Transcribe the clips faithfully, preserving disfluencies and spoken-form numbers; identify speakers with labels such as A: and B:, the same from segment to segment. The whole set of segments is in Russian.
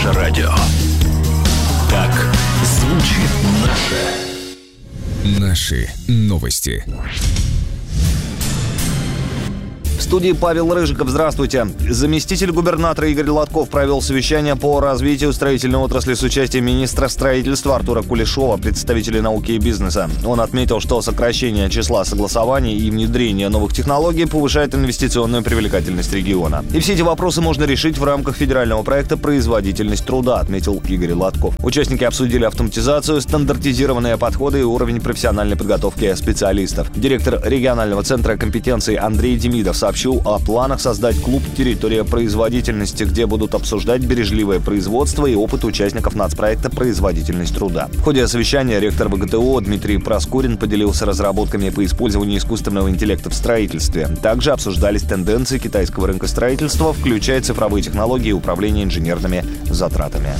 A: Наше радио. Так звучит наше. Наши новости.
B: В студии Павел Рыжиков. Здравствуйте. Заместитель губернатора Игорь Лотков провел совещание по развитию строительной отрасли с участием министра строительства Артура Кулешова, представителей науки и бизнеса. Он отметил, что сокращение числа согласований и внедрение новых технологий повышает инвестиционную привлекательность региона. И все эти вопросы можно решить в рамках федерального проекта «Производительность труда», отметил Игорь Лотков. Участники обсудили автоматизацию, стандартизированные подходы и уровень профессиональной подготовки специалистов. Директор регионального центра компетенций Андрей Демидов сообщил о планах создать клуб «Территория производительности», где будут обсуждать бережливое производство и опыт участников нацпроекта «Производительность труда». В ходе совещания ректор ВГТО Дмитрий Проскурин поделился разработками по использованию искусственного интеллекта в строительстве. Также обсуждались тенденции китайского рынка строительства, включая цифровые технологии и управление инженерными затратами.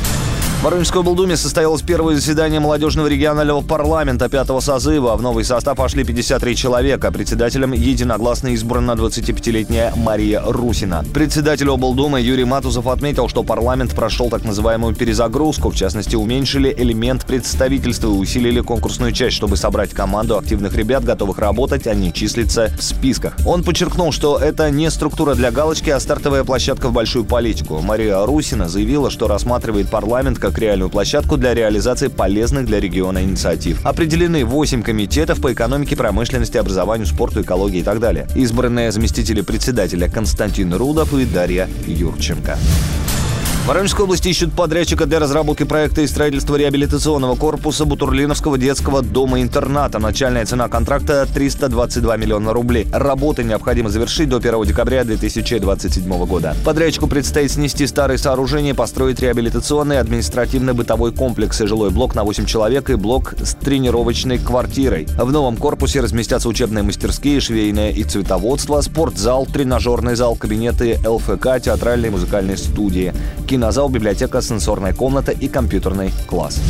B: В Воронежской облдуме состоялось первое заседание молодежного регионального парламента пятого созыва. В новый состав вошли пятьдесят три человека. Председателем единогласно избрана двадцатипятилетняя Мария Русина. Председатель облдумы Юрий Матузов отметил, что парламент прошел так называемую перезагрузку. В частности, уменьшили элемент представительства и усилили конкурсную часть, чтобы собрать команду активных ребят, готовых работать, а не числиться в списках. Он подчеркнул, что это не структура для галочки, а стартовая площадка в большую политику. Мария Русина заявила, что рассматривает парламент как как реальную площадку для реализации полезных для региона инициатив. Определены восемь комитетов по экономике, промышленности, образованию, спорту, экологии и так далее. Избранные заместители председателя Константин Рудов и Дарья Юрченко. В Воронежской области ищут подрядчика для разработки проекта и строительства реабилитационного корпуса Бутурлиновского детского дома-интерната. Начальная цена контракта – триста двадцать два миллиона рублей. Работы необходимо завершить до первого декабря две тысячи двадцать седьмого года. Подрядчику предстоит снести старые сооружения, построить реабилитационный, административно-бытовой комплекс и жилой блок на восемь человек и блок с тренировочной квартирой. В новом корпусе разместятся учебные мастерские, швейное и цветоводство, спортзал, тренажерный зал, кабинеты ЛФК, театральные и музыкальные студии, кинозал, библиотека, сенсорная комната и компьютерный класс.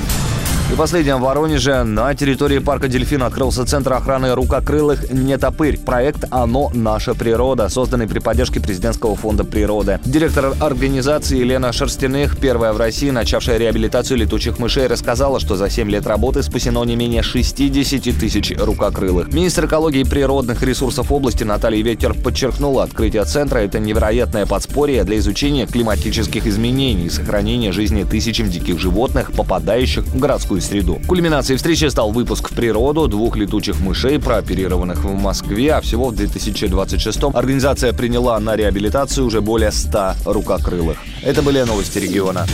B: И последнее в Воронеже. На территории парка «Дельфин» открылся центр охраны рукокрылых «Нетопырь». Проект «Оно. Наша природа», созданный при поддержке Президентского фонда природы. Директор организации Елена Шерстяных, первая в России, начавшая реабилитацию летучих мышей, рассказала, что за семь лет работы спасено не менее шестьдесят тысяч рукокрылых. Министр экологии и природных ресурсов области Наталья Ветер подчеркнула, открытие центра – это невероятное подспорье для изучения климатических изменений и сохранения жизни тысячам диких животных, попадающих в городскую среду. Кульминацией встречи стал выпуск в природу двух летучих мышей, прооперированных в Москве, а всего в две тысячи двадцать шестом организация приняла на реабилитацию уже более ста рукокрылых. Это были новости региона.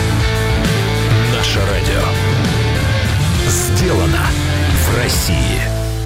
A: Наше радио. Сделано в России.